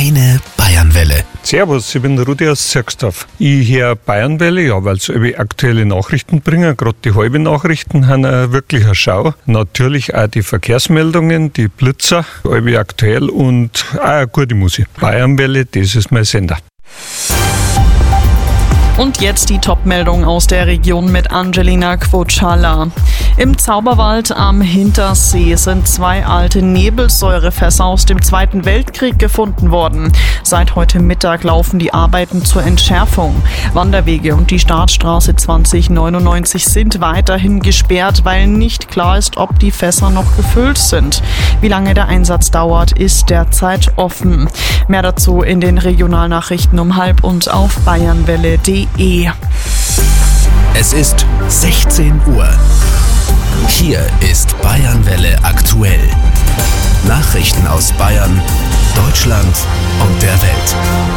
Deine Bayernwelle. Servus, ich bin der Rudi aus Zirksdorf. Ich höre Bayernwelle, ja, weil sie aktuelle Nachrichten bringen. Gerade die halbe Nachrichten haben wirklich eine Schau. Natürlich auch die Verkehrsmeldungen, die Blitzer, alle aktuell und auch eine gute Musik. Bayernwelle, das ist mein Sender. Und jetzt die Top-Meldung aus der Region mit Angelina Kvotschala. Im Zauberwald am Hintersee sind 2 alte Nebelsäurefässer aus dem Zweiten Weltkrieg gefunden worden. Seit heute Mittag laufen die Arbeiten zur Entschärfung. Wanderwege und die Startstraße 2099 sind weiterhin gesperrt, weil nicht klar ist, ob die Fässer noch gefüllt sind. Wie lange der Einsatz dauert, ist derzeit offen. Mehr dazu in den Regionalnachrichten um 12:30 und auf bayernwelle.de. Es ist 16 Uhr. Hier ist Bayernwelle aktuell. Nachrichten aus Bayern, Deutschland und der Welt.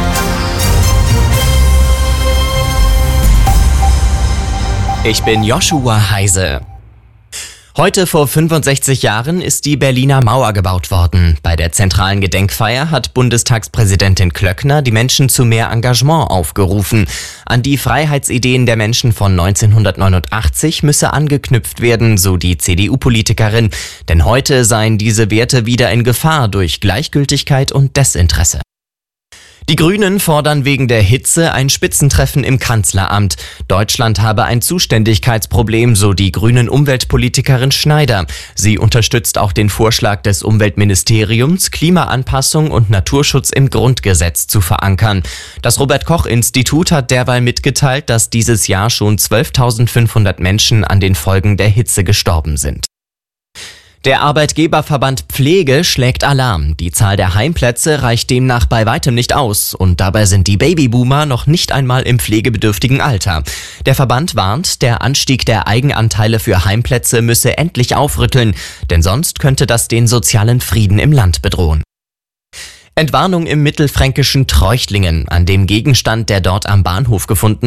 Ich bin Joshua Heise. Heute vor 65 Jahren ist die Berliner Mauer gebaut worden. Bei der zentralen Gedenkfeier hat Bundestagspräsidentin Klöckner die Menschen zu mehr Engagement aufgerufen. An die Freiheitsideen der Menschen von 1989 müsse angeknüpft werden, so die CDU-Politikerin. Denn heute seien diese Werte wieder in Gefahr durch Gleichgültigkeit und Desinteresse. Die Grünen fordern wegen der Hitze ein Spitzentreffen im Kanzleramt. Deutschland habe ein Zuständigkeitsproblem, so die grünen Umweltpolitikerin Schneider. Sie unterstützt auch den Vorschlag des Umweltministeriums, Klimaanpassung und Naturschutz im Grundgesetz zu verankern. Das Robert-Koch-Institut hat derweil mitgeteilt, dass dieses Jahr schon 12.500 Menschen an den Folgen der Hitze gestorben sind. Der Arbeitgeberverband Pflege schlägt Alarm. Die Zahl der Heimplätze reicht demnach bei weitem nicht aus und dabei sind die Babyboomer noch nicht einmal im pflegebedürftigen Alter. Der Verband warnt, der Anstieg der Eigenanteile für Heimplätze müsse endlich aufrütteln, denn sonst könnte das den sozialen Frieden im Land bedrohen. Entwarnung im mittelfränkischen Treuchtlingen. An dem Gegenstand, der dort am Bahnhof gefunden